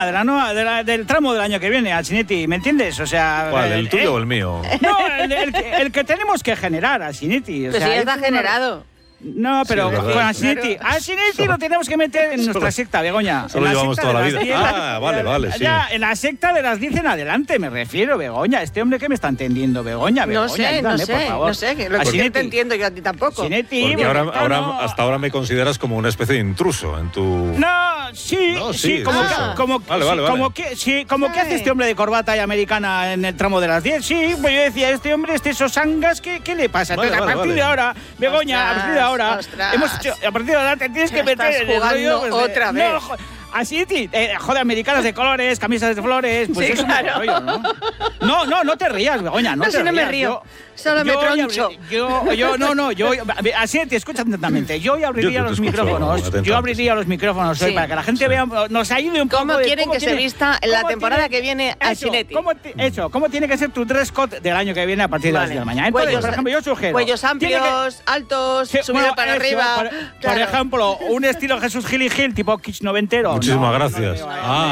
del tramo del año que viene, Alcinetti, ¿me entiendes? O sea... ¿Cuál, el tuyo o el mío? No, el que tenemos que generar, Alcinetti. Pues ya está generado. No, pero Sí, con Alcinetti lo tenemos que meter en nuestra secta, Begoña. Solo llevamos toda la vida. Vale, sí. Ya, en la secta de las 10 en adelante, me refiero, Begoña. Este hombre que me está entendiendo, Begoña. No sé, ayúdame, por favor. no sé. Lo que no te entiendo yo a ti tampoco. Alcinetti, Porque hasta ahora me consideras como una especie de intruso en tu... No, sí, como que hace este hombre de corbata y americana en el tramo de las 10. Sí, pues yo decía, este hombre, Sosangas, ¿qué le pasa? Vale, Entonces, a partir de ahora, Begoña, a partir de ahora, hemos hecho, a partir de ahora te tienes que meter en el rollo pues, otra vez. Así, joder, americanas de colores, camisas de flores, pues sí, eso claro. es un rollo, ¿no? No te rías, Begoña, no te rías. No me río, solo me troncho. Así te escucha atentamente. Yo abriría los micrófonos. Yo abriría los micrófonos hoy para que la gente vea, nos ayude un poco. ¿Cómo quieren que se vista en la temporada que viene Alcinetti? ¿Cómo tiene que ser tu dress code del año que viene a partir de las 10 de la mañana? Entonces, por ejemplo, yo sugiero... Cuellos amplios, altos, subido para arriba... Por ejemplo, un estilo Jesús Gil y Gil, tipo kitsch noventero. Muchísimas gracias.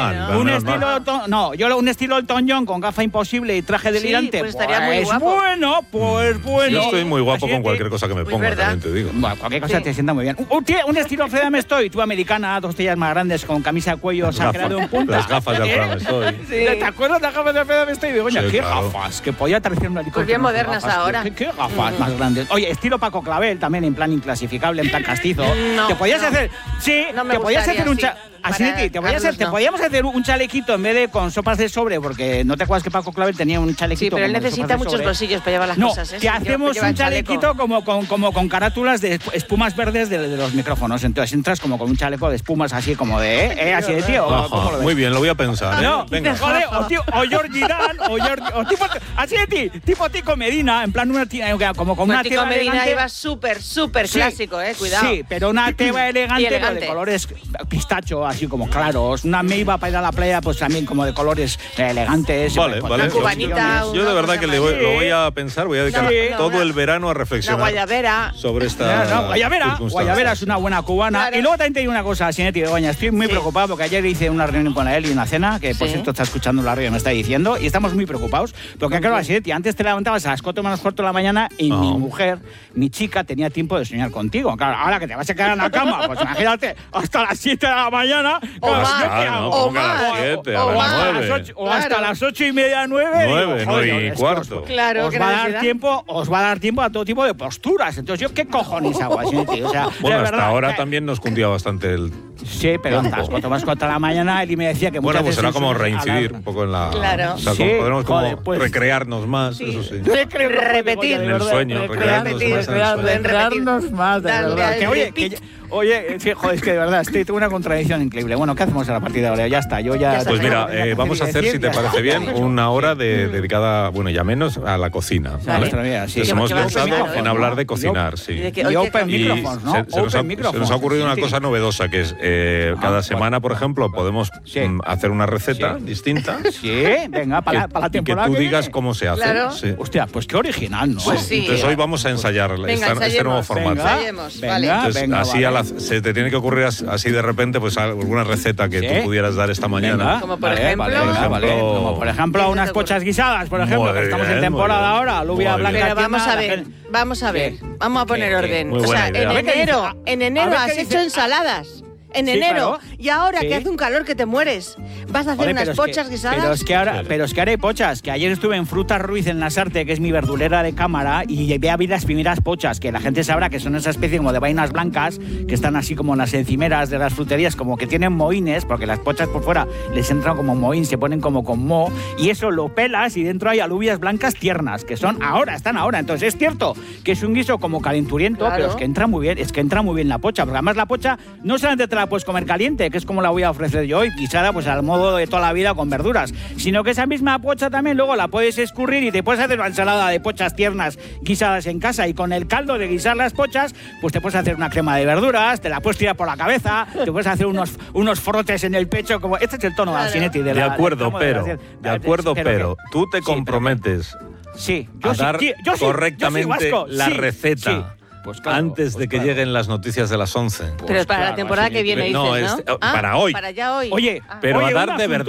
Un estilo Elton John con gafa imposible y traje delirante. Pues estaría muy guapo. Bueno. Yo estoy muy guapo con cualquier cosa que me ponga, también te digo. Bueno, cualquier cosa te sienta muy bien. Un estilo Fred Amestoy, tú americana, 2 tallas más grandes, con camisa de cuello sacrado en punta. Las gafas de Fred Amestoy. ¿Te acuerdas de las gafas de Fred Amestoy? Begoña, qué gafas, que podía aterrizar un helicóptero. Pues bien modernas ahora. ¿Qué gafas más grandes? Oye, estilo Paco Clavel, también en plan inclasificable, en plan castizo. ¿Te podías hacer? Sí, te podías hacer un... Así te podíamos hacer un chalequito en vez de con sopas de sobre, porque no te acuerdas que Paco Clavel tenía un chalequito. Sí, pero él necesita muchos bolsillos para llevar las cosas. Te hacemos un chalequito como con carátulas de espumas verdes de los micrófonos. Entonces entras como con un chaleco de espumas así como de, así de tío. ¿Cómo lo ves? Muy bien, lo voy a pensar. No, venga. Joder, o Georgie Dan, o tipo, así de ti, tipo Tico Medina, en plan una tía, como con una tela Medina elegante. iba súper clásico, cuidado. Sí, pero una tela elegante de colores pistacho, así como claros. Una meiva para ir a la playa, pues también como de colores elegantes. Vale. Una cubanita. Yo de verdad que lo voy a pensar, voy a dedicar todo el verano a reflexionar. La guayabera. Sobre esta Guayabera es una buena cubana. Claro. Y luego también te digo una cosa, Alcinetti, Begoña, estoy muy preocupado porque ayer hice una reunión con él y una cena, que por cierto está escuchando la radio y me está diciendo, y estamos muy preocupados, porque claro, Alcinetti, antes te levantabas a las 4 menos cuarto de la mañana y mi mujer, mi chica, tenía tiempo de soñar contigo. Claro, ahora que te vas a quedar en la cama, pues imagínate, hasta las 7 de la mañana. O hasta las 8:30, 9. 9:15. Claro, os va a dar tiempo a todo tipo de posturas. Entonces, ¿yo qué cojones hago así, tío? O sea, bueno, hasta ahora también nos cundía bastante el... Sí, pero hasta las 4 más 4 de la mañana él me decía que bueno, pues será como reincidir un poco en la... Claro. O sea, podremos como recrearnos más, eso sí. Repetir. En el sueño, recrearnos más, de verdad. Oye, joder, es que de verdad, tengo una contradicción increíble. Bueno, ¿qué hacemos a la partida de ahora? Ya está, yo ya... Pues mira, vamos a hacer, si te parece bien, una hora dedicada, bueno, ya menos, a la cosa, ¿vale? Entonces hemos pensado en hablar de cocinar, sí. Y open microphones, ¿no? Se nos ha ocurrido una cosa novedosa, que es cada semana, por ejemplo, podemos hacer una receta distinta. Sí, venga, para la temporada. Y que tú digas cómo se hace. Claro. Hostia, pues qué original, ¿no? Pues sí. Entonces hoy vamos a ensayar este nuevo formato. Venga, así se te tiene que ocurrir así de repente, pues alguna receta que tú pudieras dar esta mañana. Como por ejemplo. Como por ejemplo unas pochas guisadas, por ejemplo, que estamos en temporada ahora, alubia blanca. Pero vamos a ver, vamos a poner orden. O sea, en enero has hecho ensaladas. En enero. Claro. Y ahora que hace un calor que te mueres, vas a hacer unas pochas guisadas. Pero es que ahora hay pochas. Que ayer estuve en Frutas Ruiz en Lasarte, que es mi verdulera de cámara, y vi las primeras pochas, que la gente sabrá que son esa especie como de vainas blancas, que están así como en las encimeras de las fruterías, como que tienen mohines, porque las pochas por fuera les entran como mohín, se ponen como con moho, y eso lo pelas y dentro hay alubias blancas tiernas, que están ahora. Entonces es cierto que es un guiso como calenturiento, claro, pero es que entra muy bien la pocha, porque además la pocha no solamente te la puedes comer caliente, que es como la voy a ofrecer yo hoy, guisada pues al modo de toda la vida con verduras, sino que esa misma pocha también luego la puedes escurrir y te puedes hacer una ensalada de pochas tiernas guisadas en casa, y con el caldo de guisar las pochas pues te puedes hacer una crema de verduras, te la puedes tirar por la cabeza, te puedes hacer unos frotes en el pecho, como este es el tono de Alcinetti. De acuerdo, pero tú te comprometes a dar correctamente la receta. Pues claro, antes de que lleguen las noticias de las 11. Pero es para la temporada que viene, dices, ¿no? Para hoy. Para ya hoy. Oye, pero a dar de verdad.